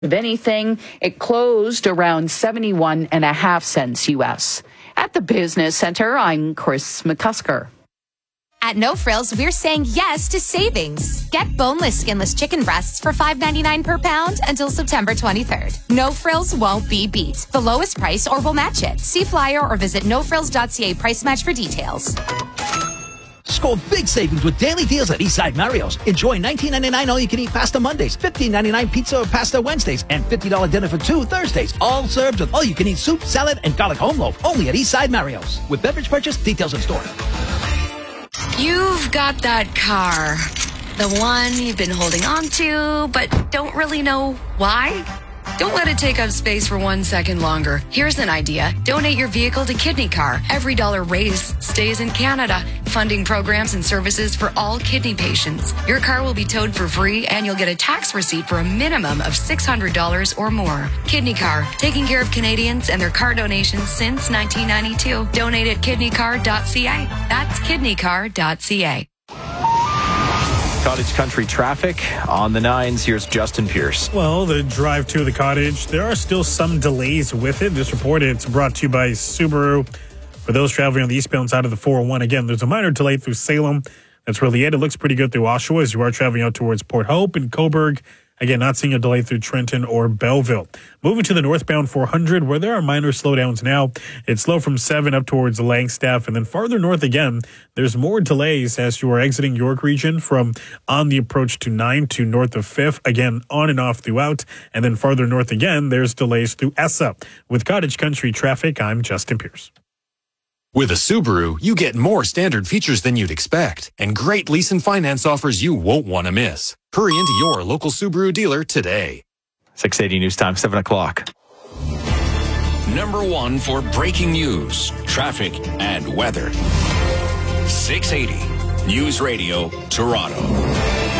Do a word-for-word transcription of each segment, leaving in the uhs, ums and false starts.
If anything, it closed around seventy-one and a half cents U S. At the Business Center, I'm Chris McCusker. At No Frills, we're saying yes to savings. Get boneless, skinless chicken breasts for five ninety-nine per pound until September twenty-third. No Frills won't be beat. The lowest price or we'll match it. See flyer or visit no frills dot c a price match for details. Score big savings with daily deals at Eastside Mario's. Enjoy nineteen ninety-nine all-you-can-eat pasta Mondays, fifteen ninety-nine pizza or pasta Wednesdays, and fifty dollars dinner for two Thursdays. All served with all-you-can-eat soup, salad, and garlic home loaf. Only at Eastside Mario's. With beverage purchase, details in store. You've got that car. The one you've been holding on to, but don't really know why. Don't let it take up space for one second longer. Here's an idea. Donate your vehicle to Kidney Car. Every dollar raised stays in Canada, funding programs and services for all kidney patients. Your car will be towed for free, and you'll get a tax receipt for a minimum of six hundred dollars or more. Kidney Car, taking care of Canadians and their car donations since nineteen ninety-two. Donate at kidney car dot c a. That's kidney car dot c a. Cottage Country traffic on the nines. Here's Justin Pierce. Well, the drive to the cottage, there are still some delays with it. This report, it's brought to you by Subaru. For those traveling on the eastbound side of the four oh one, again, there's a minor delay through Salem. That's really it. It looks pretty good through Oshawa as you are traveling out towards Port Hope and Cobourg. Again, not seeing a delay through Trenton or Belleville. Moving to the northbound four hundred, where there are minor slowdowns now. It's slow from seven up towards Langstaff, and then farther north again, there's more delays as you are exiting York region from on the approach to nine to north of fifth. Again, on and off throughout, and then farther north again, there's delays through Essa. With Cottage Country traffic, I'm Justin Pierce. With a Subaru, you get more standard features than you'd expect and great lease and finance offers you won't want to miss. Hurry into your local Subaru dealer today. six eighty News Time, seven o'clock. Number one for breaking news, traffic, and weather. six eighty News Radio, Toronto.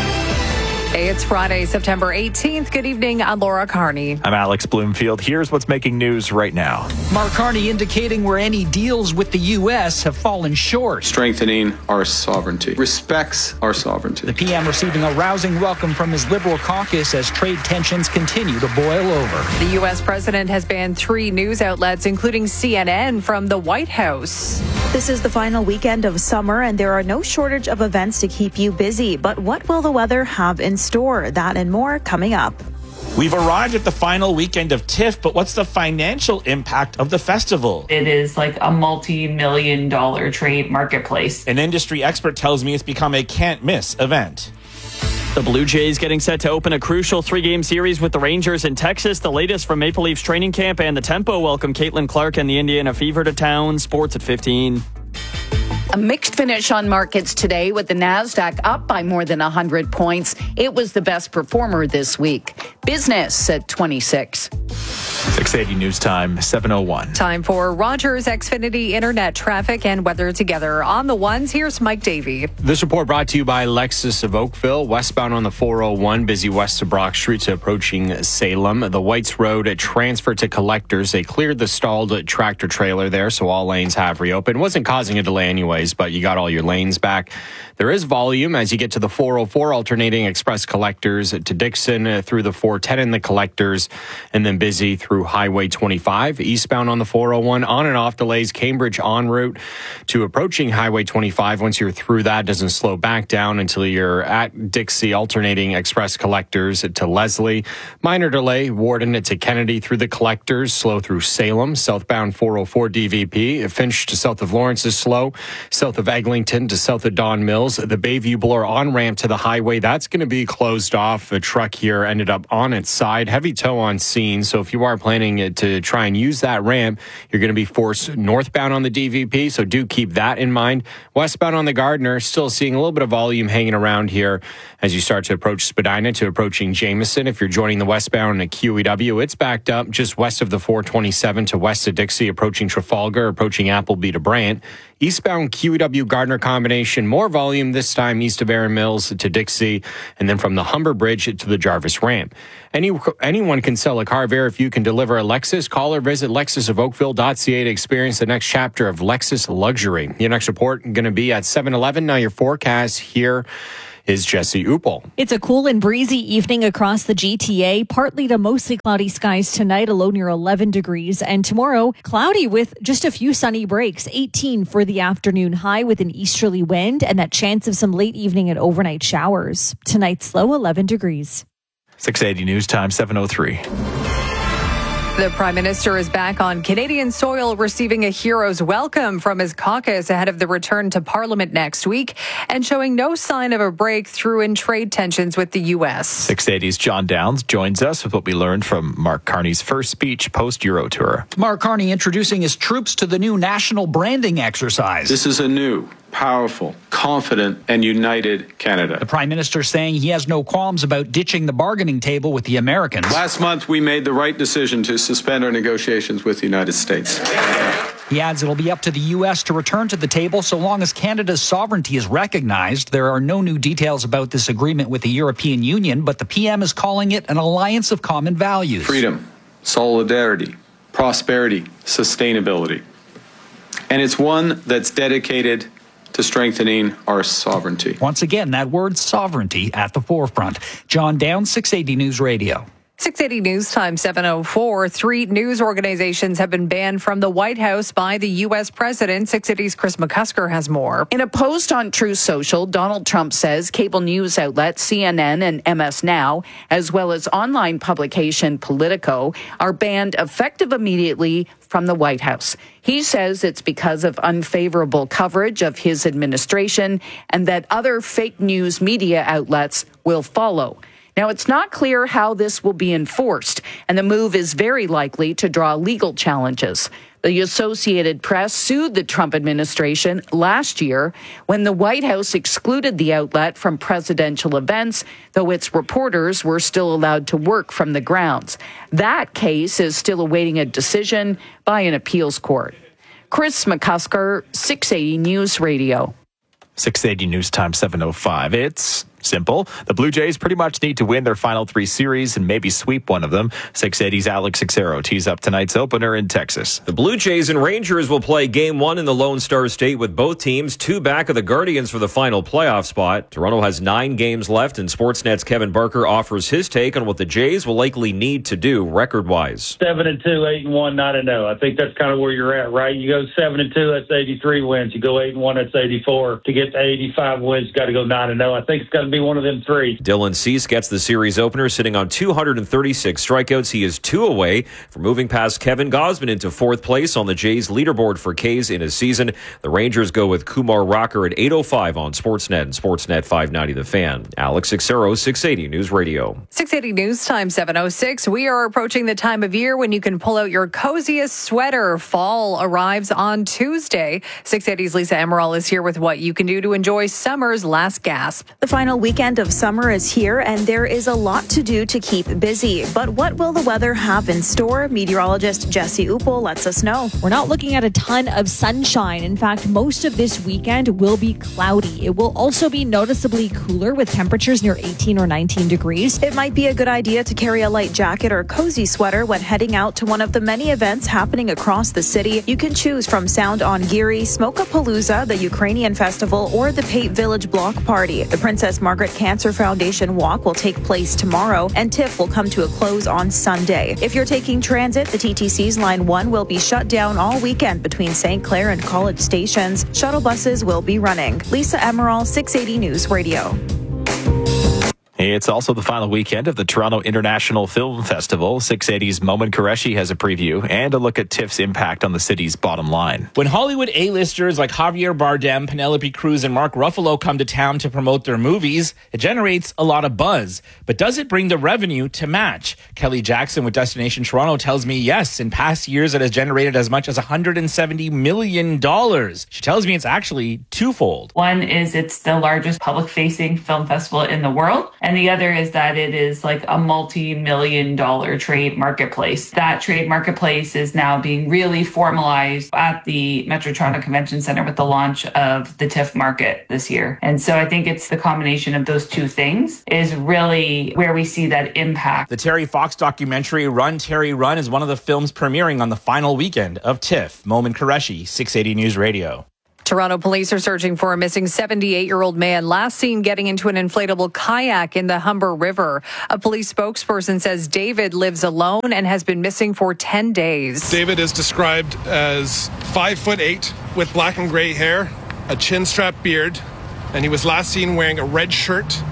Hey, it's Friday, September eighteenth. Good evening. I'm Laura Carney. I'm Alex Bloomfield. Here's what's making news right now. Mark Carney indicating where any deals with the U S have fallen short. Strengthening our sovereignty. Respects our sovereignty. The P M receiving a rousing welcome from his Liberal caucus as trade tensions continue to boil over. The U S president has banned three news outlets, including C N N, from the White House. This is the final weekend of summer, and there are no shortage of events to keep you busy. But what will the weather have in store? That and more coming up. We've arrived at the final weekend of TIFF, but what's the financial impact of the festival? It is like a multi-million dollar trade marketplace. An industry expert tells me it's become a can't-miss event. The Blue Jays getting set to open a crucial three-game series with the Rangers in Texas. The latest from Maple Leafs training camp and the Tempo welcome Caitlin Clark and the Indiana Fever to town. Sports at fifteen. A mixed finish on markets today with the NASDAQ up by more than one hundred points. It was the best performer this week. Business at twenty-six. six eighty News Time, seven oh one. Time for Rogers Xfinity Internet traffic and weather together. On the ones, here's Mike Davey. This report brought to you by Lexus of Oakville. Westbound on the four oh one, busy west of Brock Street to approaching Salem. The Whites Road transfer to collectors. They cleared the stalled tractor trailer there, so all lanes have reopened. Wasn't causing a delay anyways, but you got all your lanes back. There is volume as you get to the four oh four alternating express collectors to Dixon uh, through the four ten in the collectors, and then busy through Highway twenty-five. Eastbound on the four oh one, on and off delays. Cambridge en route to approaching Highway twenty-five. Once you're through that, doesn't slow back down until you're at Dixie alternating express collectors to Leslie. Minor delay, Warden to Kennedy through the collectors, slow through Salem. Southbound four oh four D V P. Finch to south of Lawrence is slow. South of Eglinton to south of Don Mills. The Bayview Bloor on-ramp to the highway, that's going to be closed off. The truck here ended up on its side. Heavy tow on scene. So if you are planning to try and use that ramp, you're going to be forced northbound on the D V P. So do keep that in mind. Westbound on the Gardner, still seeing a little bit of volume hanging around here as you start to approach Spadina to approaching Jameson. If you're joining the westbound at Q E W, it's backed up just west of the four twenty-seven to west of Dixie, approaching Trafalgar, approaching Appleby to Brant. Eastbound Q E W Gardner combination, more volume this time east of Erin Mills to Dixie, and then from the Humber Bridge to the Jarvis Ramp. Any Anyone can sell a car there if you can deliver a Lexus. Call or visit lexus of oakville dot c a to experience the next chapter of Lexus luxury. Your next report going to be at seven eleven. Now your forecast here is Jesse Uppel. It's a cool and breezy evening across the G T A. Partly to mostly cloudy skies tonight, a low near eleven degrees. And tomorrow, cloudy with just a few sunny breaks. eighteen for the afternoon high with an easterly wind and that chance of some late evening and overnight showers. Tonight's low eleven degrees. six eighty News Time, seven oh three. The Prime Minister is back on Canadian soil, receiving a hero's welcome from his caucus ahead of the return to Parliament next week and showing no sign of a breakthrough in trade tensions with the U S. six eighty's John Downs joins us with what we learned from Mark Carney's first speech post-Euro tour. Mark Carney introducing his troops to the new national branding exercise. This is a new, powerful, confident, and united Canada. The Prime Minister saying he has no qualms about ditching the bargaining table with the Americans. Last month, we made the right decision to suspend our negotiations with the United States. He adds it'll be up to the U S to return to the table so long as Canada's sovereignty is recognized. There are no new details about this agreement with the European Union, but the P M is calling it an alliance of common values. Freedom, solidarity, prosperity, sustainability. And it's one that's dedicated to strengthening our sovereignty. Once again, that word sovereignty at the forefront. John Downs, six eighty News Radio. six eighty News Time, seven oh four. Three news organizations have been banned from the White House by the U S president. six eighty's Chris McCusker has more. In a post on Truth Social, Donald Trump says cable news outlets C N N and M S Now, as well as online publication Politico, are banned effective immediately from the White House. He says it's because of unfavorable coverage of his administration and that other fake news media outlets will follow. Now, it's not clear how this will be enforced, and the move is very likely to draw legal challenges. The Associated Press sued the Trump administration last year when the White House excluded the outlet from presidential events, though its reporters were still allowed to work from the grounds. That case is still awaiting a decision by an appeals court. Chris McCusker, six eighty News Radio. six eighty News Time, seven oh five. It's simple. The Blue Jays pretty much need to win their final three series and maybe sweep one of them. six eighty's Alex Sixero tees up tonight's opener in Texas. The Blue Jays and Rangers will play game one in the Lone Star State with both teams two back of the Guardians for the final playoff spot. Toronto has nine games left, and Sportsnet's Kevin Barker offers his take on what the Jays will likely need to do record-wise. Seven and two, eight and one, nine and zero. I think that's kind of where you're at, right? You go seven and two, that's eighty-three wins. You go eight and one, that's eighty-four. To get to eighty-five wins, you got to go nine and zero. I think it's got to be one of them three. Dylan Cease gets the series opener, sitting on two hundred thirty-six strikeouts. He is two away from moving past Kevin Gausman into fourth place on the Jays leaderboard for Ks in a season. The Rangers go with Kumar Rocker at eight oh five on Sportsnet and Sportsnet five ninety The Fan. Alex Sixero, six eighty News Radio. six eighty News Time, seven oh six. We are approaching the time of year when you can pull out your coziest sweater. Fall arrives on Tuesday. six eighty's Lisa Emerald is here with what you can do to enjoy summer's last gasp. The final weekend of summer is here, and there is a lot to do to keep busy. But what will the weather have in store? Meteorologist Jesse Uppel lets us know. We're not looking at a ton of sunshine. In fact, most of this weekend will be cloudy. It will also be noticeably cooler with temperatures near eighteen or nineteen degrees. It might be a good idea to carry a light jacket or cozy sweater when heading out to one of the many events happening across the city. You can choose from Sound on Geary, Smokapalooza, the Ukrainian Festival, or the Pate Village Block Party. The Princess Margaret Cancer Foundation Walk will take place tomorrow, and TIFF will come to a close on Sunday. If you're taking transit, the T T C's Line one will be shut down all weekend between Saint Clair and College stations. Shuttle buses will be running. Lisa Emerald, six eighty News Radio. It's also the final weekend of the Toronto International Film Festival. six eighty's Momin Qureshi has a preview and a look at TIFF's impact on the city's bottom line. When Hollywood A-listers like Javier Bardem, Penelope Cruz, and Mark Ruffalo come to town to promote their movies, it generates a lot of buzz. But does it bring the revenue to match? Kelly Jackson with Destination Toronto tells me yes. In past years, it has generated as much as one hundred seventy million dollars. She tells me it's actually twofold. One is it's the largest public-facing film festival in the world. And the other is that it is like a multi-million dollar trade marketplace. That trade marketplace is now being really formalized at the Metro Toronto Convention Centre with the launch of the TIFF market this year. And so I think it's the combination of those two things is really where we see that impact. The Terry Fox documentary Run, Terry, Run is one of the films premiering on the final weekend of TIFF. Momin Qureshi, six eighty News Radio. Toronto police are searching for a missing seventy-eight-year-old man last seen getting into an inflatable kayak in the Humber River. A police spokesperson says David lives alone and has been missing for ten days. David is described as five foot eight with black and gray hair, a chin strap beard, and he was last seen wearing a red shirt,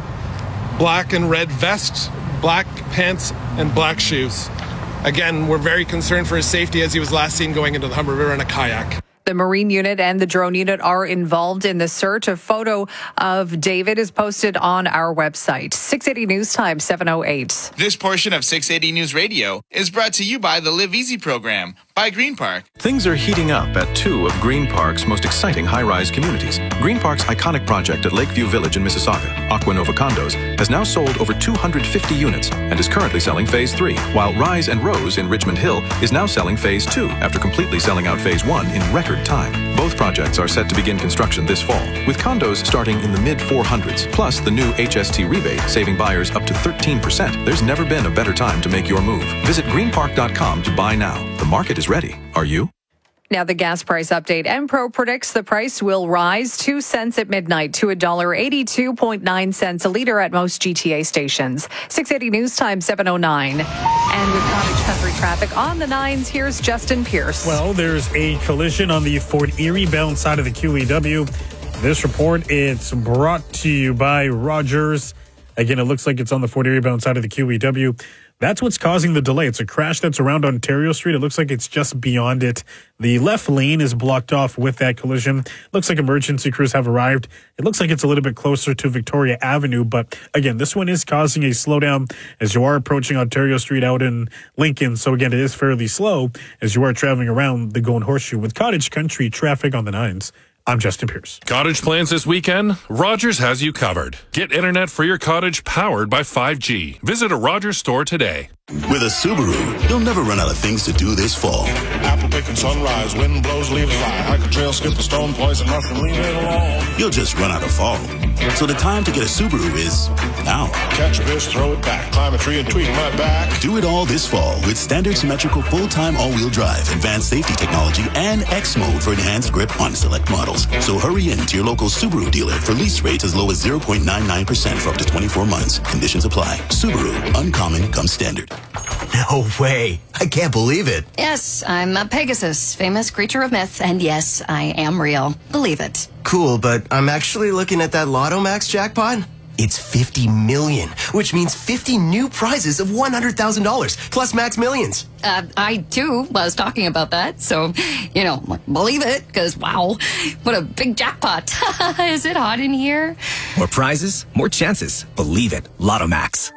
black and red vest, black pants, and black shoes. Again, we're very concerned for his safety as he was last seen going into the Humber River in a kayak. The Marine unit and the drone unit are involved in the search. A photo of David is posted on our website. six eighty News Time, seven oh eight. This portion of six eighty News Radio is brought to you by the Live Easy program by Green Park. Things are heating up at two of Green Park's most exciting high-rise communities. Green Park's iconic project at Lakeview Village in Mississauga, Aquanova Condos, has now sold over two hundred fifty units and is currently selling Phase three, while Rise and Rose in Richmond Hill is now selling Phase two after completely selling out Phase one in record time. Both projects are set to begin construction this fall, with condos starting in the mid four hundreds, plus the new H S T rebate saving buyers up to thirteen percent. There's never been a better time to make your move. Visit green park dot com to buy now. The market is ready. Are you? Now the gas price update. Enpro predicts the price will rise two cents at midnight to one dollar eighty-two point nine cents a litre at most G T A stations. six eighty News Time, seven oh nine. And with Cottage Country traffic on the nines, here's Justin Pierce. Well, there's a collision on the Fort Erie bound side of the Q E W. This report, it's brought to you by Rogers. Again, it looks like it's on the Fort Erie bound side of the Q E W. That's what's causing the delay. It's a crash that's around Ontario Street. It looks like it's just beyond it. The left lane is blocked off with that collision. Looks like emergency crews have arrived. It looks like it's a little bit closer to Victoria Avenue. But again, this one is causing a slowdown as you are approaching Ontario Street out in Lincoln. So again, it is fairly slow as you are traveling around the Golden Horseshoe with Cottage Country traffic on the nines. I'm Justin Pierce. Cottage plans this weekend? Rogers has you covered. Get internet for your cottage powered by five G. Visit a Rogers store today. With a Subaru, you'll never run out of things to do this fall. Apple picking sunrise, wind blows, leaves fly. Hike a trail, skip a stone, poison mushroom, leave it alone. You'll just run out of fall. So the time to get a Subaru is now. Catch a fish, throw it back, climb a tree and tweak my back. Do it all this fall with standard symmetrical full-time all-wheel drive, advanced safety technology, and X mode for enhanced grip on select models. So hurry in to your local Subaru dealer for lease rates as low as zero point nine nine percent for up to twenty-four months. Conditions apply. Subaru, uncommon comes standard. No way. I can't believe it. Yes, I'm a Pegasus, famous creature of myth, and yes, I am real. Believe it. Cool, but I'm actually looking at that Lotto Max jackpot. It's fifty million, which means fifty new prizes of one hundred thousand dollars, plus Max Millions. Uh, I, too, was talking about that, so, you know, believe it, because, wow, what a big jackpot. Is it hot in here? More prizes, more chances. Believe it. Lotto Max.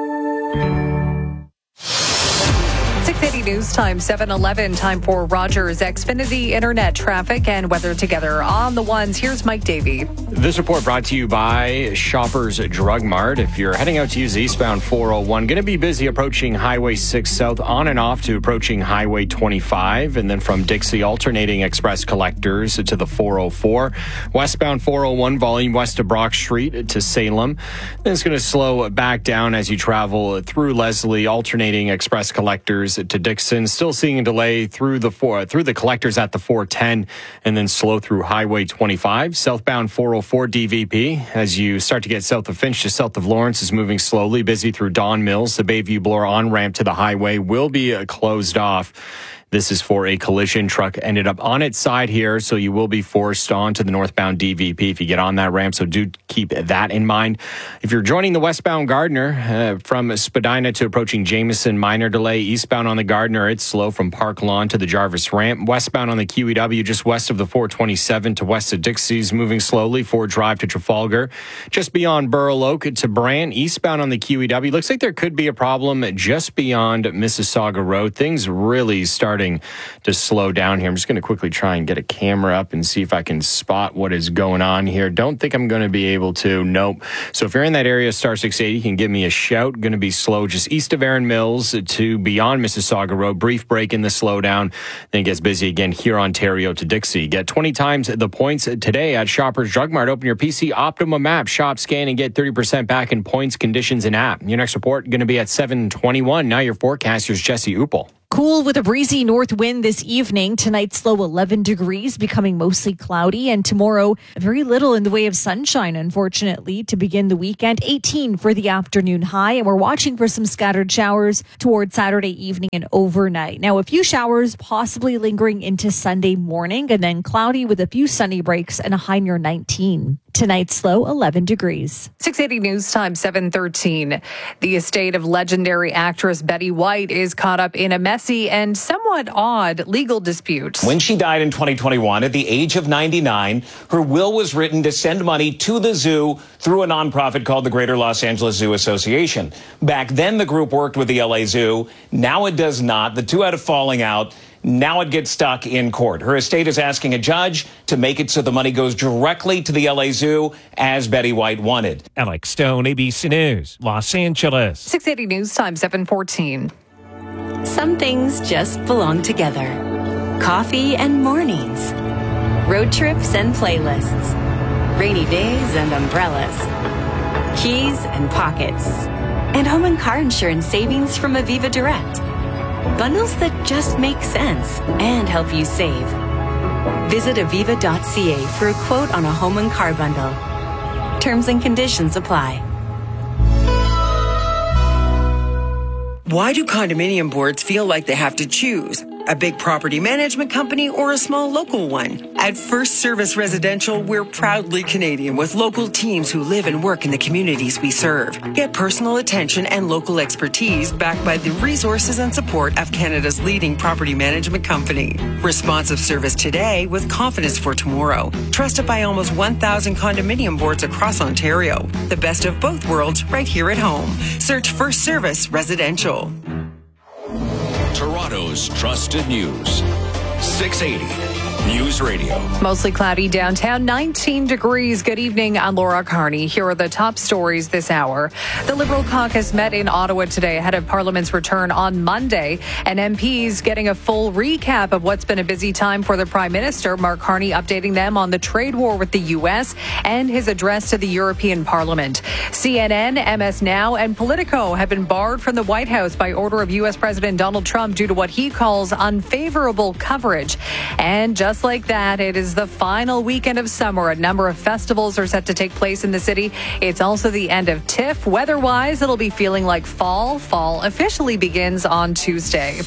six eighty News Time, seven eleven. Time for Rogers Xfinity Internet traffic and weather together on the ones. Here's Mike Davey. This report brought to you by Shoppers Drug Mart. If you're heading out to use eastbound four oh one, going to be busy approaching Highway six South on and off to approaching Highway twenty-five, and then from Dixie alternating express collectors to the four oh four. Westbound four oh one volume west of Brock Street to Salem. Then it's going to slow back down as you travel through Leslie alternating express collectors to Dixon. Still seeing a delay through the four, through the collectors at the four ten, and then slow through Highway twenty-five. Southbound four oh four D V P as you start to get south of Finch to south of Lawrence is moving slowly, busy through Don Mills. The Bayview Bloor on-ramp to the highway will be uh, closed off. This is for a collision. Truck ended up on its side here, so you will be forced onto the northbound D V P if you get on that ramp, so do keep that in mind. If you're joining the westbound Gardner uh, from Spadina to approaching Jameson, minor delay. Eastbound on the Gardner, it's slow from Park Lawn to the Jarvis ramp. Westbound on the Q E W, just west of the four twenty-seven to west of Dixie's, moving slowly. Ford Drive to Trafalgar. Just beyond Burl Oak to Brant. Eastbound on the Q E W, looks like there could be a problem just beyond Mississauga Road. Things really starting to slow down here. I'm just going to quickly try and get a camera up and see if I can spot what is going on here. Don't think I'm going to be able to. Nope. So if you're in that area, star six eighty, you can give me a shout. Going to be slow just east of Erin Mills to beyond Mississauga Road. Brief break in the slowdown. Then it gets busy again here, Ontario to Dixie. Get twenty times the points today at Shoppers Drug Mart. Open your P C Optimum app, shop, scan, and get thirty percent back in points, conditions, and app. Your next report going to be at seven twenty-one. Now your forecast, here's Jesse Uppel. Cool with a breezy north wind this evening. Tonight's low eleven degrees, becoming mostly cloudy. And tomorrow, very little in the way of sunshine, unfortunately, to begin the weekend. eighteen for the afternoon high. And we're watching for some scattered showers towards Saturday evening and overnight. Now, a few showers possibly lingering into Sunday morning, and then cloudy with a few sunny breaks and a high near nineteen. Tonight's low eleven degrees. six eighty News Time, seven thirteen. The estate of legendary actress Betty White is caught up in a messy and somewhat odd legal dispute. When she died in twenty twenty-one at the age of ninety-nine, her will was written to send money to the zoo through a nonprofit called the Greater Los Angeles Zoo Association. Back then, the group worked with the L A Zoo. Now it does not. The two had a falling out. Now it gets stuck in court. Her estate is asking a judge to make it so the money goes directly to the L A Zoo, as Betty White wanted. Alex Stone, A B C News, Los Angeles. six eighty News Time, seven fourteen. Some things just belong together. Coffee and mornings. Road trips and playlists. Rainy days and umbrellas. Keys and pockets. And home and car insurance savings from Aviva Direct. Bundles that just make sense and help you save. Visit aviva dot c a for a quote on a home and car bundle. Terms and conditions apply. Why do condominium boards feel like they have to choose? A big property management company or a small local one? At First Service Residential, we're proudly Canadian with local teams who live and work in the communities we serve. Get personal attention and local expertise backed by the resources and support of Canada's leading property management company. Responsive service today with confidence for tomorrow. Trusted by almost one thousand condominium boards across Ontario. The best of both worlds right here at home. Search First Service Residential. Toronto's trusted news. six eighty News Radio. Mostly cloudy downtown, nineteen degrees. Good evening, I'm Laura Carney. Here are the top stories this hour. The Liberal caucus met in Ottawa today ahead of Parliament's return on Monday, and M Ps getting a full recap of what's been a busy time for the Prime Minister. Mark Carney updating them on the trade war with the U S and his address to the European Parliament. C N N, M S Now, and Politico have been barred from the White House by order of U S President Donald Trump due to what he calls unfavorable coverage. And just Just like that, it is the final weekend of summer. A number of festivals are set to take place in the city. It's also the end of TIFF. Weather-wise, it'll be feeling like fall. Fall officially begins on Tuesday.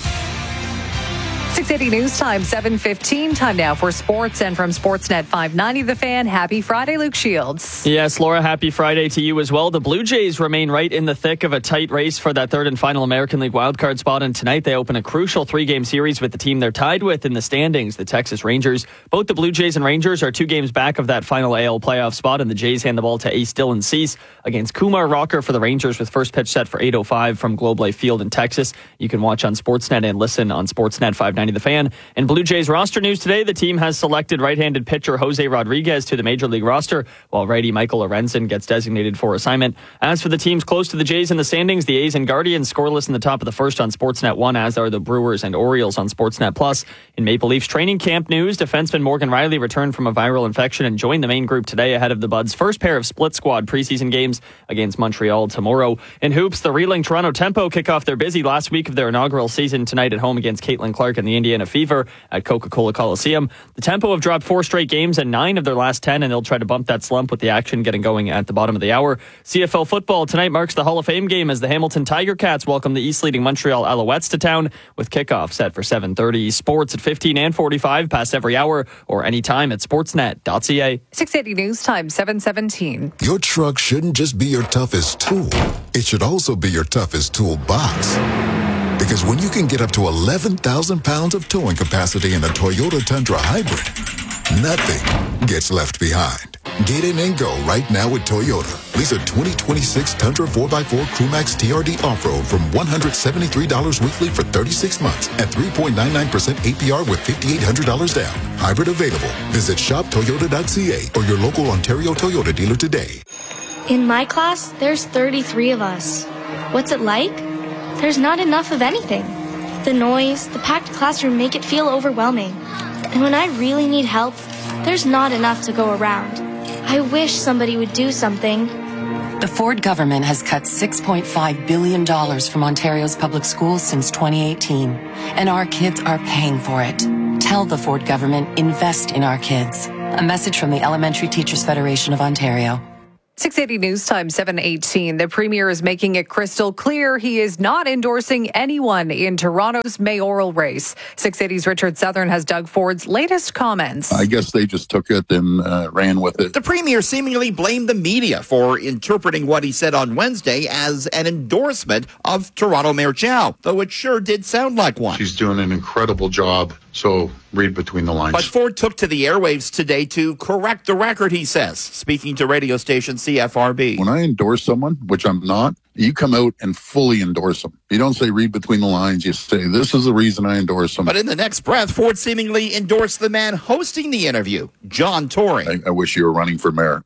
six eighty News Time, seven fifteen. Time now for sports. And from Sportsnet five ninety, The Fan, happy Friday, Luke Shields. Yes, Laura, happy Friday to you as well. The Blue Jays remain right in the thick of a tight race for that third and final American League wildcard spot. And tonight they open a crucial three-game series with the team they're tied with in the standings, the Texas Rangers. Both the Blue Jays and Rangers are two games back of that final A L playoff spot, and the Jays hand the ball to ace Dylan Cease against Kumar Rocker for the Rangers with first pitch set for eight oh five from Globe Life Field in Texas. You can watch on Sportsnet and listen on Sportsnet five ninety The Fan. And Blue Jays roster news today, the team has selected right-handed pitcher Jose Rodriguez to the Major League roster, while righty Michael Lorenzen gets designated for assignment. As for the teams close to the Jays in the standings, the A's and Guardians scoreless in the top of the first on Sportsnet one, as are the Brewers and Orioles on Sportsnet Plus. In Maple Leafs training camp news, defenseman Morgan Riley returned from a viral infection and joined the main group today ahead of the Buds' first pair of split squad preseason games against Montreal tomorrow. In hoops, the reeling Toronto Tempo kick off their busy last week of their inaugural season tonight at home against Caitlin Clark and the Indiana Fever at Coca-Cola Coliseum. The Tempo have dropped four straight games and nine of their last ten, and they'll try to bump that slump with the action getting going at the bottom of the hour. C F L football tonight marks the Hall of Fame game as the Hamilton Tiger Cats welcome the East-leading Montreal Alouettes to town with kickoff set for seven thirty. Sports at fifteen and forty-five, past every hour or anytime at sportsnet dot c a. six eighty News Time, seven seventeen. Your truck shouldn't just be your toughest tool. It should also be your toughest toolbox. Because when you can get up to eleven thousand pounds of towing capacity in a Toyota Tundra Hybrid, nothing gets left behind. Get in and go right now with Toyota. Lease a twenty twenty-six Tundra four by four Crewmax T R D Off-Road from one hundred seventy-three dollars weekly for thirty-six months at three point nine nine percent A P R with five thousand eight hundred dollars down. Hybrid available. Visit shop toyota dot c a or your local Ontario Toyota dealer today. In my class, there's thirty-three of us. What's it like? There's not enough of anything. The noise, the packed classroom make it feel overwhelming. And when I really need help, there's not enough to go around. I wish somebody would do something. The Ford government has cut six point five billion dollars from Ontario's public schools since twenty eighteen, and our kids are paying for it. Tell the Ford government, invest in our kids. A message from the Elementary Teachers Federation of Ontario. six eighty News Time, seven eighteen. The Premier is making it crystal clear he is not endorsing anyone in Toronto's mayoral race. six eighty's Richard Southern has Doug Ford's latest comments. I guess they just took it and uh, ran with it. The Premier seemingly blamed the media for interpreting what he said on Wednesday as an endorsement of Toronto Mayor Chow, though it sure did sound like one. She's doing an incredible job, so read between the lines. But Ford took to the airwaves today to correct the record, he says, speaking to radio station C F R B. When I endorse someone, which I'm not, you come out and fully endorse them. You don't say read between the lines. You say, this is the reason I endorse them. But in the next breath, Ford seemingly endorsed the man hosting the interview, John Tory. I, I wish you were running for mayor.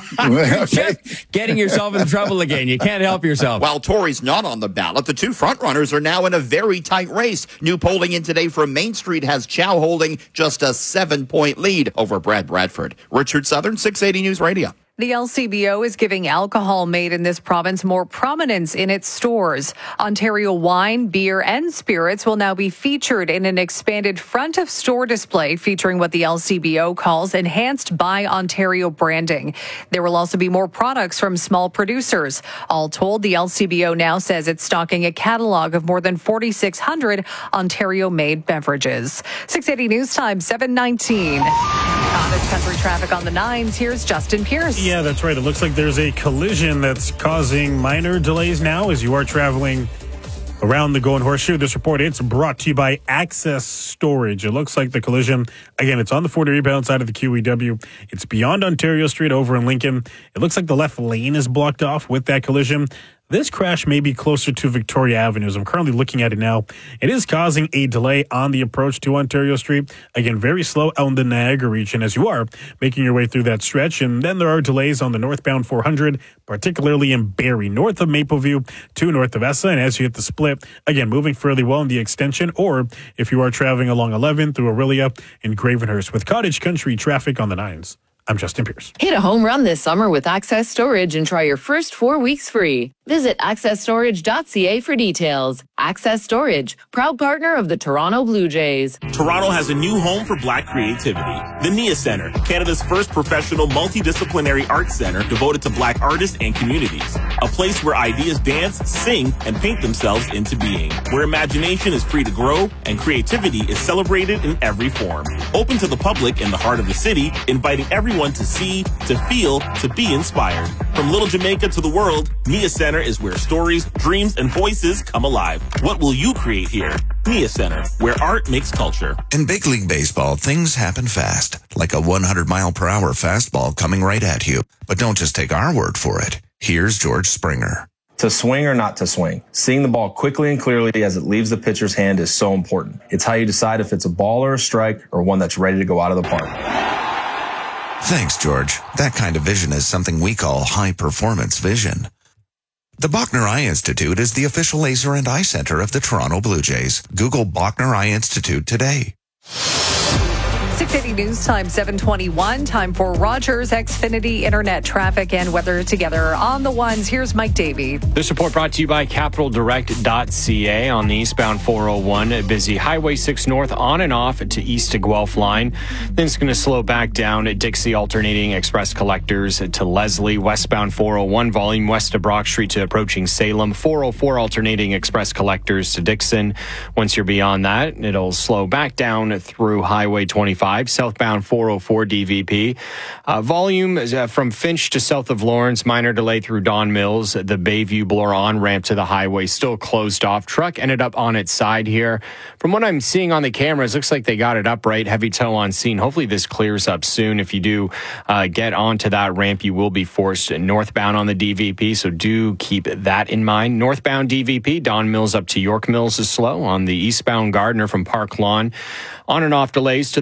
Okay. Getting yourself in trouble again. You can't help yourself. While Tory's not on the ballot, the two frontrunners are now in a very tight race. New polling in today from Main Street has Chow holding just a seven-point lead over Brad Bradford. Richard Southern, six eighty News Radio. The L C B O is giving alcohol made in this province more prominence in its stores. Ontario wine, beer, and spirits will now be featured in an expanded front-of-store display featuring what the L C B O calls Enhanced by Ontario branding. There will also be more products from small producers. All told, the L C B O now says it's stocking a catalog of more than forty-six hundred Ontario-made beverages. six eighty News Time, seven nineteen. Cottage Country traffic on the nines. Here's Justin Pierce. Yeah, that's right. It looks like there's a collision that's causing minor delays now as you are traveling around the Golden Horseshoe. This report, it's brought to you by Access Storage. It looks like the collision, again, it's on the forty rebound side of the Q E W. It's beyond Ontario Street over in Lincoln. It looks like the left lane is blocked off with that collision. This crash may be closer to Victoria Avenue. As I'm currently looking at it now, it is causing a delay on the approach to Ontario Street. Again, very slow out in the Niagara region as you are making your way through that stretch. And then there are delays on the northbound four hundred, particularly in Barrie, north of Mapleview to north of Essa. And as you hit the split, again, moving fairly well in the extension, or if you are traveling along eleven through Aurelia and Gravenhurst with Cottage Country traffic on the nines. I'm Justin Pierce. Hit a home run this summer with Access Storage and try your first four weeks free. Visit access storage dot c a for details. Access Storage, proud partner of the Toronto Blue Jays. Toronto has a new home for Black creativity. The Nia Centre, Canada's first professional multidisciplinary arts center devoted to Black artists and communities. A place where ideas dance, sing, and paint themselves into being. Where imagination is free to grow and creativity is celebrated in every form. Open to the public in the heart of the city, inviting everyone to see, to feel, to be inspired. From Little Jamaica to the world, Nia Centre is where stories, dreams, and voices come alive. What will you create here? Nia Centre, where art makes culture. In big league baseball, things happen fast, like a one hundred mile per hour fastball coming right at you. But don't just take our word for it. Here's George Springer. To swing or not to swing, seeing the ball quickly and clearly as it leaves the pitcher's hand is so important. It's how you decide if it's a ball or a strike or one that's ready to go out of the park. Thanks, George. That kind of vision is something we call high-performance vision. The Bachner Eye Institute is the official laser and eye center of the Toronto Blue Jays. Google Bachner Eye Institute today. six eighty News Time, seven twenty-one. Time for Rogers Xfinity Internet traffic and weather together on the ones. Here's Mike Davey. This report brought to you by capital direct dot c a on the eastbound four oh one. Busy Highway six North on and off to east to Guelph line. Then it's going to slow back down at Dixie alternating express collectors to Leslie. Westbound four oh one volume west of Brock Street to approaching Salem. four oh four alternating express collectors to Dixon. Once you're beyond that, it'll slow back down through Highway twenty-five. Southbound four oh four D V P. Uh, volume uh, from Finch to south of Lawrence. Minor delay through Don Mills. The Bayview Bloor on-ramp to the highway still closed off. Truck ended up on its side here. From what I'm seeing on the cameras, looks like they got it upright. Heavy tow on scene. Hopefully this clears up soon. If you do uh, get onto that ramp, you will be forced northbound on the D V P, so do keep that in mind. Northbound D V P, Don Mills up to York Mills is slow. On the eastbound Gardner from Park Lawn. On and off delays to the Jarvis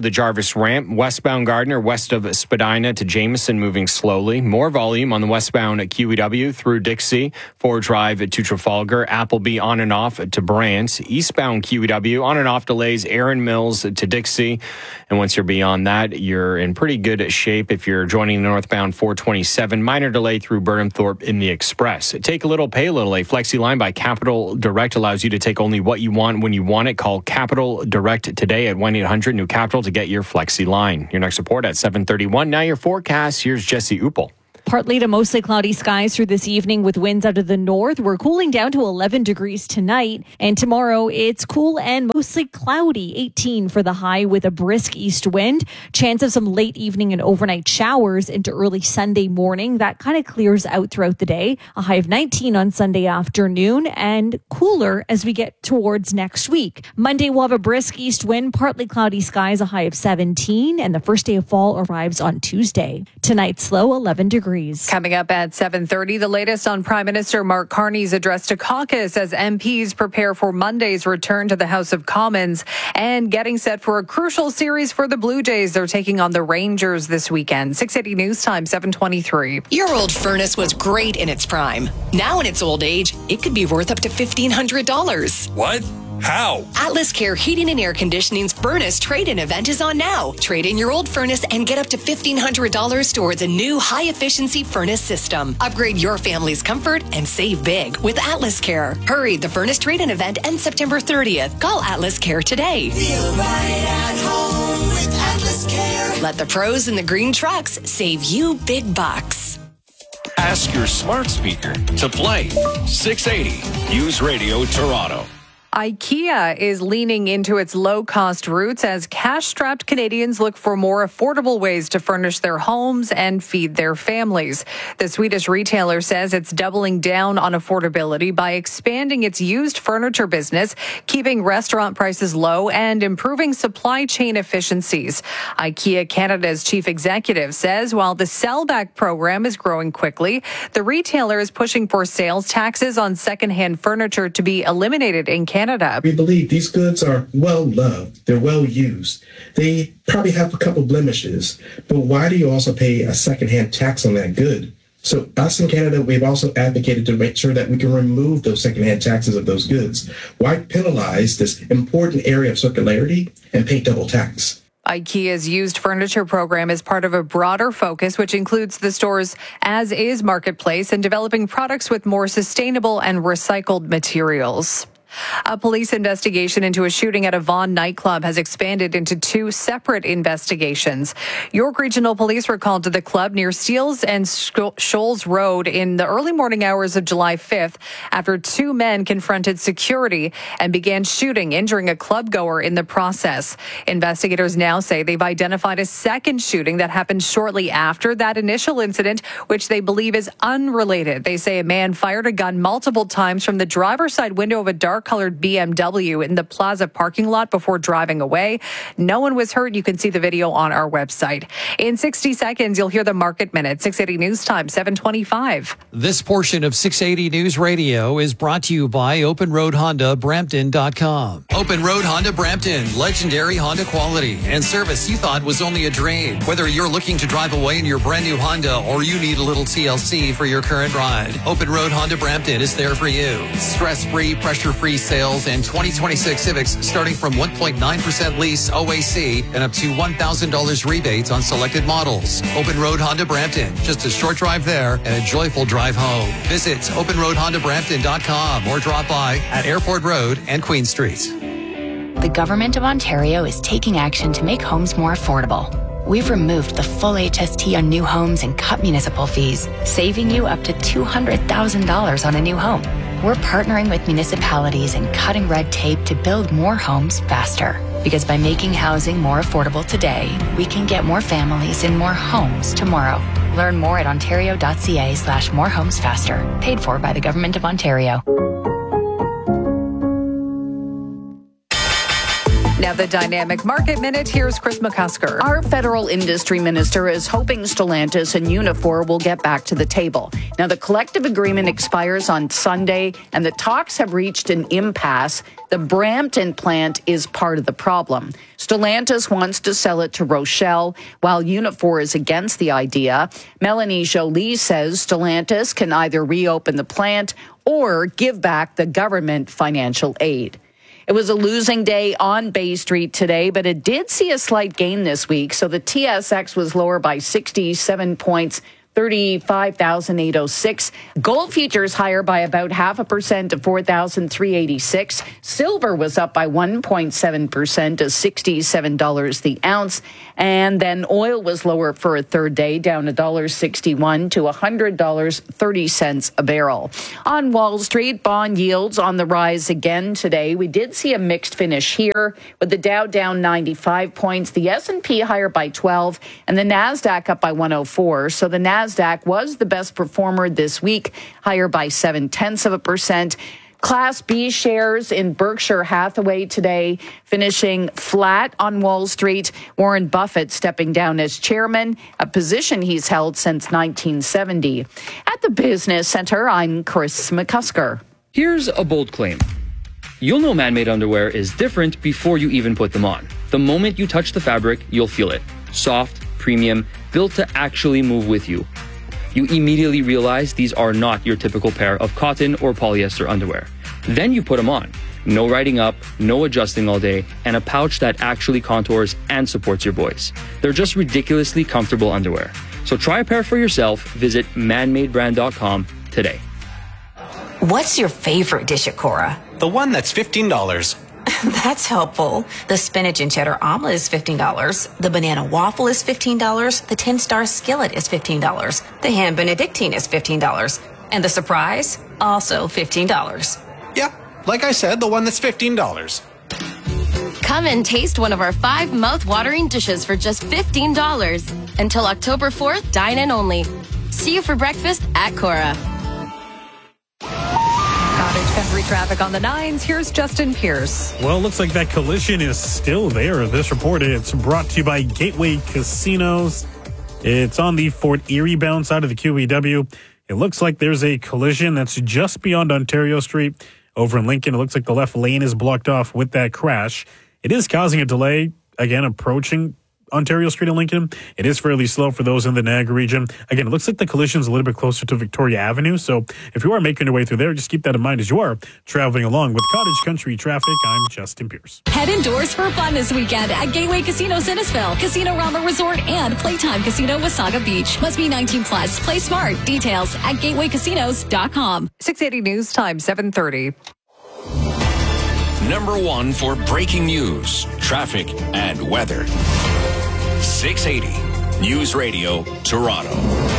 East Ramp. Westbound Gardner, west of Spadina to Jameson, moving slowly. More volume on the westbound Q E W through Dixie. Ford Drive to Trafalgar. Appleby on and off to Brant. Eastbound Q E W on and off delays. Erin Mills to Dixie. And once you're beyond that, you're in pretty good shape if you're joining the northbound four twenty-seven. Minor delay through Burnhamthorpe in the Express. Take a little, pay a little. A Flexi line by Capital Direct allows you to take only what you want when you want it. Call Capital Direct today at one eight hundred new capital to get your Flexi line. Your next report at seven thirty-one. Now your forecast. Here's Jesse Uppel. Partly to mostly cloudy skies through this evening with winds out of the north. We're cooling down to eleven degrees tonight. And tomorrow it's cool and mostly cloudy. eighteen for the high with a brisk east wind. Chance of some late evening and overnight showers into early Sunday morning. That kind of clears out throughout the day. A high of nineteen on Sunday afternoon and cooler as we get towards next week. Monday we'll have a brisk east wind, partly cloudy skies, a high of seventeen. And the first day of fall arrives on Tuesday. Tonight's low eleven degrees. Coming up at seven thirty, the latest on Prime Minister Mark Carney's address to caucus as M Ps prepare for Monday's return to the House of Commons and getting set for a crucial series for the Blue Jays. They're taking on the Rangers this weekend. six eighty News Time, seven twenty-three. Your old furnace was great in its prime. Now in its old age, it could be worth up to fifteen hundred dollars. What? How? Atlas Care Heating and Air Conditioning's furnace trade-in event is on now. Trade in your old furnace and get up to fifteen hundred dollars towards a new high-efficiency furnace system. Upgrade your family's comfort and save big with Atlas Care. Hurry, the furnace trade-in event ends September thirtieth. Call Atlas Care today. Feel right at home with Atlas Care. Let the pros in the green trucks save you big bucks. Ask your smart speaker to play six eighty News Radio Toronto. IKEA is leaning into its low-cost roots as cash-strapped Canadians look for more affordable ways to furnish their homes and feed their families. The Swedish retailer says it's doubling down on affordability by expanding its used furniture business, keeping restaurant prices low, and improving supply chain efficiencies. IKEA Canada's chief executive says while the Sellback program is growing quickly, the retailer is pushing for sales taxes on secondhand furniture to be eliminated in Canada. Canada. We believe these goods are well loved. They're well used. They probably have a couple blemishes, but why do you also pay a secondhand tax on that good? So us in Canada, we've also advocated to make sure that we can remove those secondhand taxes of those goods. Why penalize this important area of circularity and pay double tax? IKEA's used furniture program is part of a broader focus, which includes the store's as-is marketplace and developing products with more sustainable and recycled materials. A police investigation into a shooting at a Vaughan nightclub has expanded into two separate investigations. York Regional Police were called to the club near Steeles and Shoals Road in the early morning hours of July fifth after two men confronted security and began shooting, injuring a clubgoer in the process. Investigators now say they've identified a second shooting that happened shortly after that initial incident, which they believe is unrelated. They say a man fired a gun multiple times from the driver's side window of a dark colored B M W in the Plaza parking lot before driving away. No one was hurt. You can see the video on our website. In sixty seconds, you'll hear the Market Minute. six eighty News Time, seven twenty-five. This portion of six eighty News Radio is brought to you by Open Road Honda Brampton dot com. Open Road Honda Brampton, legendary Honda quality and service you thought was only a dream. Whether you're looking to drive away in your brand new Honda or you need a little T L C for your current ride, Open Road Honda Brampton is there for you. Stress-free, pressure-free sales and twenty twenty-six Civics starting from one point nine percent lease O A C and up to one thousand dollars rebates on selected models. Open Road Honda Brampton, just a short drive there and a joyful drive home. Visit Open Road Honda Brampton dot com or drop by at Airport Road and Queen Street. The Government of Ontario is taking action to make homes more affordable. We've removed the full H S T on new homes and cut municipal fees, saving you up to two hundred thousand dollars on a new home. We're partnering with municipalities and cutting red tape to build more homes faster. Because by making housing more affordable today, we can get more families in more homes tomorrow. Learn more at ontario.ca slash more homes faster. Paid for by the Government of Ontario. Now the Dynamic Market Minute. Here's Chris McCusker. Our federal industry minister is hoping Stellantis and Unifor will get back to the table. Now the collective agreement expires on Sunday and the talks have reached an impasse. The Brampton plant is part of the problem. Stellantis wants to sell it to Rochelle, while Unifor is against the idea. Melanie Jolie says Stellantis can either reopen the plant or give back the government financial aid. It was a losing day on Bay Street today, but it did see a slight gain this week. So the T S X was lower by sixty-seven points, thirty-five thousand eight hundred six. Gold futures higher by about half a percent to four thousand three hundred eighty-six. Silver was up by one point seven percent to sixty-seven dollars the ounce. And then oil was lower for a third day, down one dollar sixty-one to one hundred dollars and thirty cents a barrel. On Wall Street, bond yields on the rise again today. We did see a mixed finish here, with the Dow down ninety-five points, the S and P higher by twelve, and the NASDAQ up by one hundred four. So the NASDAQ was the best performer this week, higher by seven tenths of a percent. Class B shares in Berkshire Hathaway today finishing flat on Wall Street. Warren Buffett stepping down as chairman, a position he's held since nineteen seventy. At the Business Center, I'm Chris McCusker. Here's a bold claim. You'll know man-made underwear is different before you even put them on. The moment you touch the fabric, you'll feel it. Soft, premium, built to actually move with you. You immediately realize these are not your typical pair of cotton or polyester underwear. Then you put them on. No riding up, no adjusting all day, and a pouch that actually contours and supports your voice. They're just ridiculously comfortable underwear. So try a pair for yourself. Visit man made brand dot com today. What's your favorite dish at Cora? The one that's fifteen dollars. That's helpful. The spinach and cheddar omelet is fifteen dollars. The banana waffle is fifteen dollars. The ten-star skillet is fifteen dollars. The ham benedictine is fifteen dollars. And the surprise, also fifteen dollars. Yeah, like I said, the one that's fifteen dollars. Come and taste one of our five mouth-watering dishes for just fifteen dollars. Until October fourth, dine in only. See you for breakfast at Cora. Cottage Country traffic on the nines. Here's Justin Pierce. Well, it looks like that collision is still there. This report, it's brought to you by Gateway Casinos. It's on the Fort Erie bound side of the Q E W. It looks like there's a collision that's just beyond Ontario Street over in Lincoln. It looks like the left lane is blocked off with that crash. It is causing a delay, again, approaching Ontario Street in Lincoln. It is fairly slow for those in the Niagara region. Again, it looks like the collision is a little bit closer to Victoria Avenue. So if you are making your way through there, just keep that in mind as you are traveling along with Cottage Country traffic. I'm Justin Pierce. Head indoors for fun this weekend at Gateway Casino Innisfil, Casino Rama Resort, and Playtime Casino Wasaga Beach. Must be nineteen plus. Play smart. Details at gateway casinos dot com. six eighty News Time, seven thirty. Number one for breaking news, traffic, and weather. six eighty News Radio, Toronto.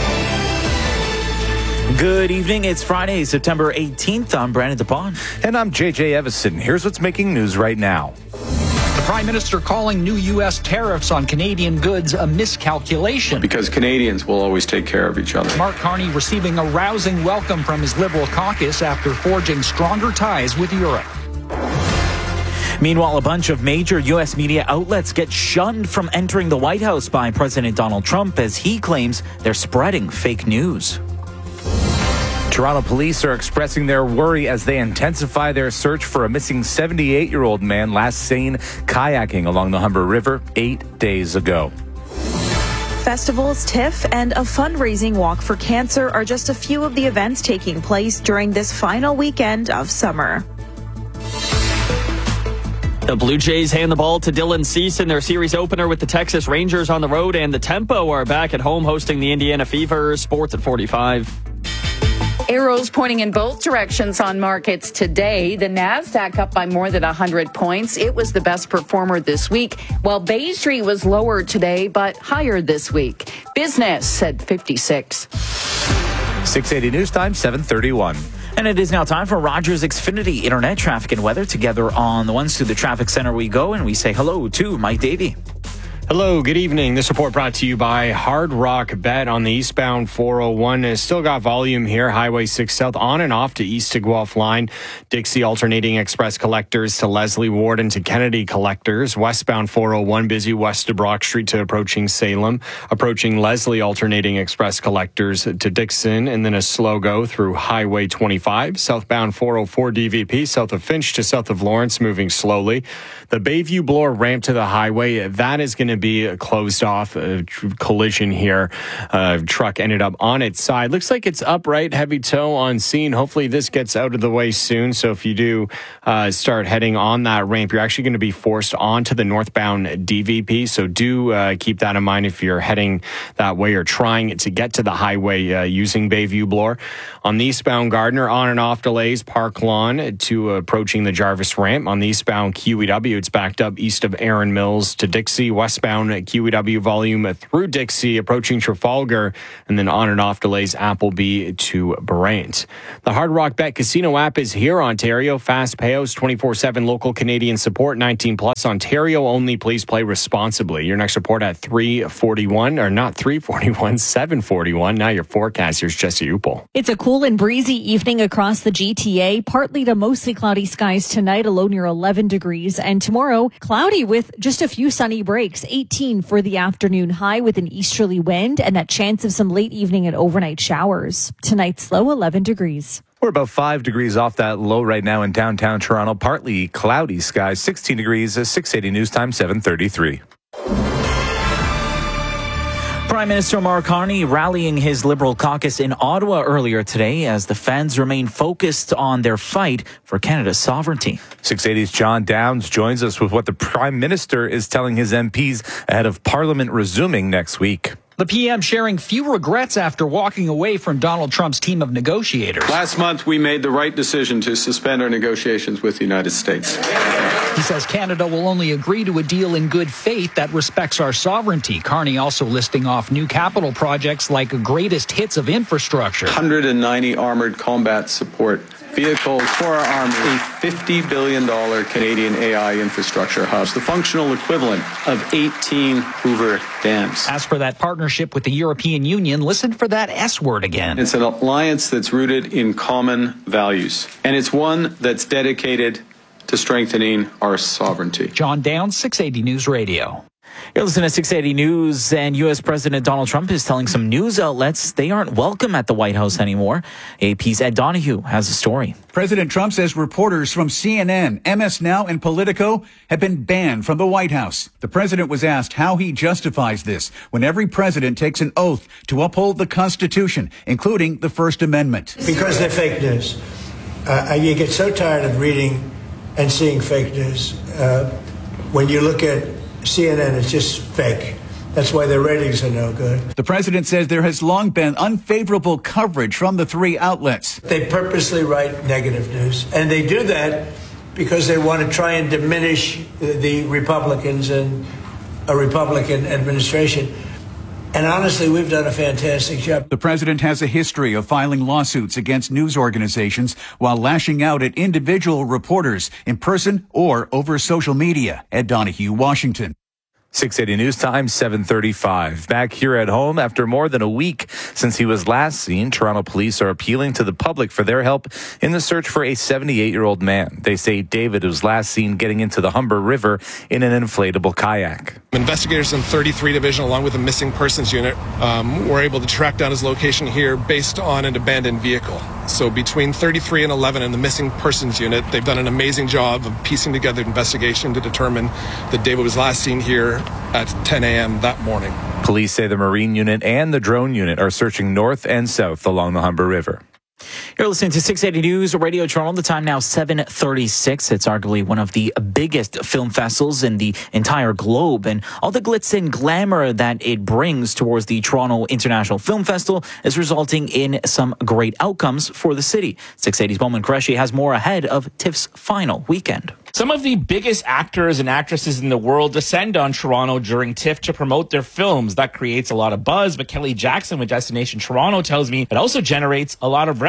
Good evening. It's Friday, September eighteenth. I'm Brandon DePon. And I'm J J Evison. Here's what's making news right now. The Prime Minister calling new U S tariffs on Canadian goods a miscalculation. Because Canadians will always take care of each other. Mark Carney receiving a rousing welcome from his Liberal caucus after forging stronger ties with Europe. Meanwhile, a bunch of major U S media outlets get shunned from entering the White House by President Donald Trump as he claims they're spreading fake news. Toronto police are expressing their worry as they intensify their search for a missing seventy-eight-year-old man last seen kayaking along the Humber River eight days ago. Festivals, TIFF, and a fundraising walk for cancer are just a few of the events taking place during this final weekend of summer. The Blue Jays hand the ball to Dylan Cease in their series opener with the Texas Rangers on the road, and the Tempo are back at home hosting the Indiana Fever. Sports at forty-five. Arrows pointing in both directions on markets today. The NASDAQ up by more than one hundred points. It was the best performer this week, while Bay Street was lower today, but higher this week. Business at fifty-six. six eighty News Time, seven thirty-one. And it is now time for Rogers Xfinity Internet traffic and weather. Together on the ones to the traffic center we go, and we say hello to Mike Davey. Hello, good evening. This report brought to you by Hard Rock Bet on the eastbound four oh one. Has still got volume here. Highway six South on and off to East to Guelph line. Dixie alternating express collectors to Leslie Ward and to Kennedy collectors. Westbound four oh one busy west to Brock Street to approaching Salem. Approaching Leslie alternating express collectors to Dixon, and then a slow go through Highway twenty-five. Southbound four oh four D V P south of Finch to south of Lawrence moving slowly. The Bayview Bloor ramp to the highway, that is going to be a closed off uh, collision here. Uh, truck ended up on its side. Looks like it's upright, heavy tow on scene. Hopefully this gets out of the way soon. So if you do uh, start heading on that ramp, you're actually going to be forced onto the northbound D V P. So do uh, keep that in mind if you're heading that way or trying to get to the highway uh, using Bayview Bloor. On the eastbound Gardner, on and off delays, Park Lawn to approaching the Jarvis ramp. On the eastbound Q E W, it's backed up east of Aaron Mills to Dixie. Westbound Q E W volume through Dixie, approaching Trafalgar, and then on and off delays Appleby to Brant. The Hard Rock Bet Casino app is here, Ontario. Fast payouts, twenty-four seven local Canadian support, nineteen plus. Ontario only. Please play responsibly. Your next report at three forty-one, or not three forty-one, seven forty-one. Now your forecast. Here's Jesse Upel. It's a cool and breezy evening across the G T A. Partly to mostly cloudy skies tonight, a low near eleven degrees. And tomorrow, cloudy with just a few sunny breaks. eighteen for the afternoon high with an easterly wind and that chance of some late evening and overnight showers. Tonight's low, eleven degrees. We're about five degrees off that low right now in downtown Toronto. Partly cloudy skies, sixteen degrees, six eighty news time, seven thirty-three. Prime Minister Mark Carney rallying his Liberal caucus in Ottawa earlier today as the feds remain focused on their fight for Canada's sovereignty. six eighty's John Downs joins us with what the Prime Minister is telling his M Ps ahead of Parliament resuming next week. The P M sharing few regrets after walking away from Donald Trump's team of negotiators. Last month, we made the right decision to suspend our negotiations with the United States. He says Canada will only agree to a deal in good faith that respects our sovereignty. Carney also listing off new capital projects like greatest hits of infrastructure. one hundred ninety armored combat support vehicles for our army, a fifty billion dollars Canadian A I infrastructure hub, the functional equivalent of eighteen Hoover dams. As for that partnership with the European Union, listen for that S word again. It's an alliance that's rooted in common values, and it's one that's dedicated to strengthening our sovereignty. John Downs, six eighty News Radio. You're listening to six eighty News, and U S President Donald Trump is telling some news outlets they aren't welcome at the White House anymore. A P's Ed Donahue has a story. President Trump says reporters from C N N, M S Now, and Politico have been banned from the White House. The president was asked how he justifies this when every president takes an oath to uphold the Constitution, including the First Amendment. Because they're fake news. Uh, you get so tired of reading and seeing fake news. Uh, when you look at C N N, it's just fake. That's why their ratings are no good. The president says there has long been unfavorable coverage from the three outlets. They purposely write negative news, and they do that because they want to try and diminish the Republicans and a Republican administration. And honestly, we've done a fantastic job. The president has a history of filing lawsuits against news organizations while lashing out at individual reporters in person or over social media. Ed Donahue, Washington. six eighty News Time, seven thirty-five. Back here at home, after more than a week since he was last seen, Toronto police are appealing to the public for their help in the search for a seventy-eight-year-old man. They say David was last seen getting into the Humber River in an inflatable kayak. Investigators in thirty-three Division, along with the Missing Persons Unit, um, were able to track down his location here based on an abandoned vehicle. So between thirty-three and eleven and the Missing Persons Unit, they've done an amazing job of piecing together an investigation to determine that David was last seen here at ten a.m. that morning. Police say the Marine Unit and the Drone Unit are searching north and south along the Humber River. You're listening to six eighty News Radio Toronto. The time now seven thirty-six. It's arguably one of the biggest film festivals in the entire globe, and all the glitz and glamour that it brings towards the Toronto International Film Festival is resulting in some great outcomes for the city. six eighty's Bowman Qureshi has more ahead of TIFF's final weekend. Some of the biggest actors and actresses in the world descend on Toronto during TIFF to promote their films. That creates a lot of buzz, but Kelly Jackson with Destination Toronto tells me it also generates a lot of revenue.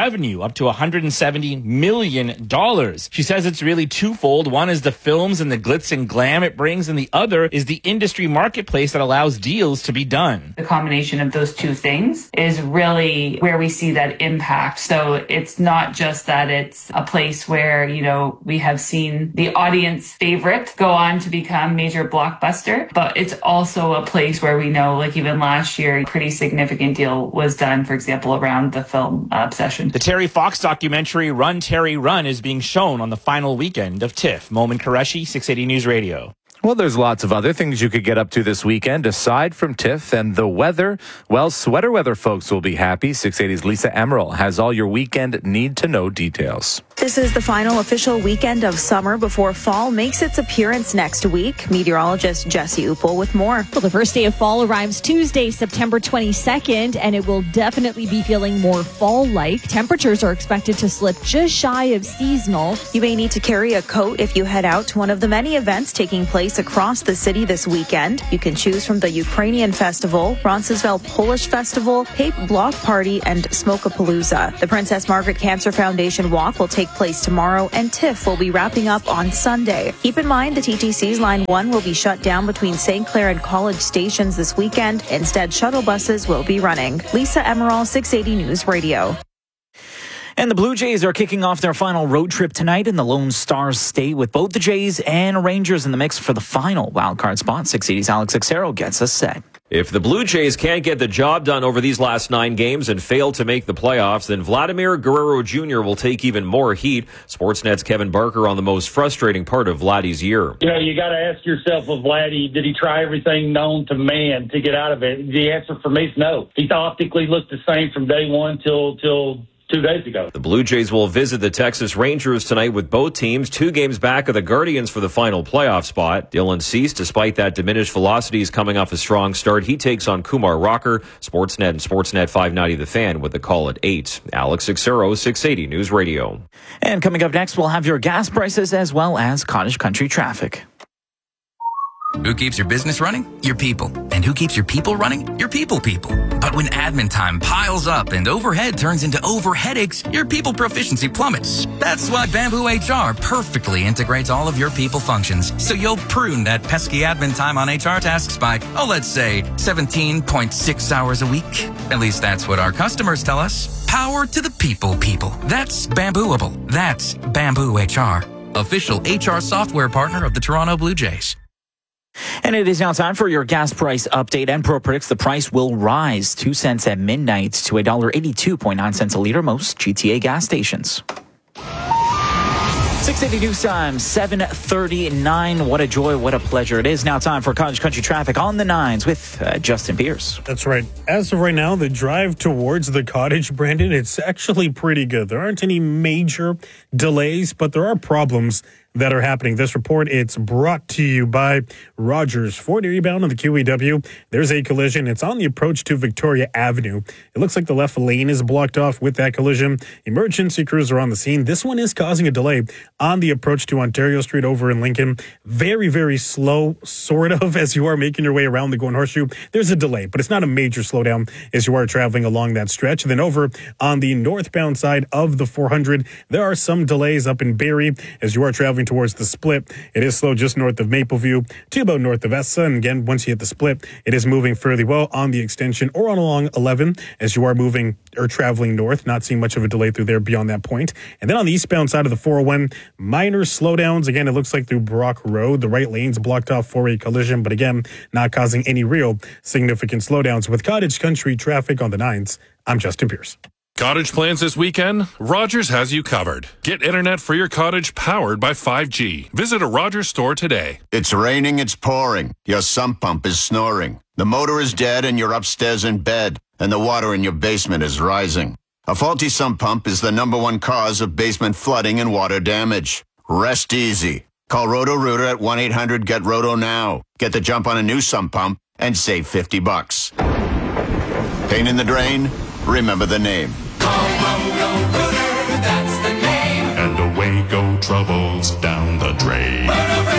revenue up to one hundred seventy million dollars. She says it's really twofold. One is the films and the glitz and glam it brings, and the other is the industry marketplace that allows deals to be done. The combination of those two things is really where we see that impact. So it's not just that it's a place where, you know, we have seen the audience favorite go on to become major blockbuster, but it's also a place where we know, like even last year, a pretty significant deal was done, for example, around the film uh, Obsession. The Terry Fox documentary Run, Terry, Run is being shown on the final weekend of TIFF. Momin Qureshi, six eighty News Radio. Well, there's lots of other things you could get up to this weekend aside from TIFF and the weather. Well, sweater weather folks will be happy. six eighty's Lisa Emerald has all your weekend need-to-know details. This is the final official weekend of summer before fall makes its appearance next week. Meteorologist Jesse Uppel with more. Well, the first day of fall arrives Tuesday, September twenty-second, and it will definitely be feeling more fall-like. Temperatures are expected to slip just shy of seasonal. You may need to carry a coat if you head out to one of the many events taking place across the city this weekend. You can choose from the Ukrainian Festival, Roncesvalles Polish Festival, Pape Block Party, and Smokapalooza. The Princess Margaret Cancer Foundation Walk will take place tomorrow, and TIFF will be wrapping up on Sunday. Keep in mind the T T C's Line one will be shut down between Saint Clair and College stations this weekend. Instead, shuttle buses will be running. Lisa Emerald, six eighty News Radio. And the Blue Jays are kicking off their final road trip tonight in the Lone Star State with both the Jays and Rangers in the mix for the final wildcard spot. six eighty's Alex Xero gets us set. If the Blue Jays can't get the job done over these last nine games and fail to make the playoffs, then Vladimir Guerrero Junior will take even more heat. Sportsnet's Kevin Barker on the most frustrating part of Vladdy's year. You know, you got to ask yourself with Vladdy, did he try everything known to man to get out of it? The answer for me is no. He optically looked the same from day one till till. Two days ago. The Blue Jays will visit the Texas Rangers tonight with both teams two games back of the Guardians for the final playoff spot. Dylan Cease, despite that diminished velocity, is coming off a strong start. He takes on Kumar Rocker. Sportsnet and Sportsnet five ninety The Fan with the call at eight. Alex Xero, six eighty News Radio. And coming up next, we'll have your gas prices as well as cottage country traffic. Who keeps your business running? Your people. And who keeps your people running? Your people people. But when admin time piles up and overhead turns into over headaches, your people proficiency plummets. That's why Bamboo H R perfectly integrates all of your people functions, so you'll prune that pesky admin time on H R tasks by, oh, let's say seventeen point six hours a week. At least that's what our customers tell us. Power to the people people. That's Bambooable. That's Bamboo H R. Official H R software partner of the Toronto Blue Jays. And it is now time for your gas price update. Enpro predicts the price will rise two cents at midnight to one dollar eighty-two point nine cents a liter, most G T A gas stations. six eighty News Time, seven thirty-nine. What a joy, what a pleasure. It is now time for Cottage Country Traffic on the nines with uh, Justin Pierce. That's right. As of right now, the drive towards the cottage, Brandon, it's actually pretty good. There aren't any major delays, but there are problems that are happening. This report, it's brought to you by Rogers. Ford eastbound on the Q E W. There's a collision. It's on the approach to Victoria Avenue. It looks like the left lane is blocked off with that collision. Emergency crews are on the scene. This one is causing a delay on the approach to Ontario Street over in Lincoln. Very, very slow, sort of, as you are making your way around the Golden Horseshoe. There's a delay, but it's not a major slowdown as you are traveling along that stretch. And then over on the northbound side of the four hundred, there are some delays up in Barrie as you are traveling towards the split. It is slow just north of Mapleview to about north of Essa. And again, once you hit the split, it is moving fairly well on the extension or on along eleven as you are moving or traveling north. Not seeing much of a delay through there beyond that point. And then on the eastbound side of the four oh one, minor slowdowns. Again, it looks like through Brock Road, the right lane's blocked off for a collision, but again, not causing any real significant slowdowns. With Cottage Country Traffic on the nines, I'm Justin Pierce. Cottage plans this weekend? Rogers has you covered. Get internet for your cottage powered by five G. Visit a Rogers store today. It's raining, it's pouring. Your sump pump is snoring. The motor is dead and you're upstairs in bed, and the water in your basement is rising. A faulty sump pump is the number one cause of basement flooding and water damage. Rest easy. Call Roto-Rooter at one eight hundred get roto now. Get the jump on a new sump pump and save fifty bucks. Pain in the drain? Remember the name. That's the name. And away go troubles down the drain.